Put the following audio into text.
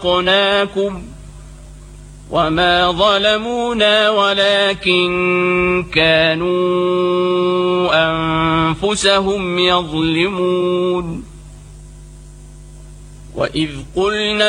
خلقناكم وما ظلمونا ولكن كانوا أنفسهم يظلمون. وإذ قلنا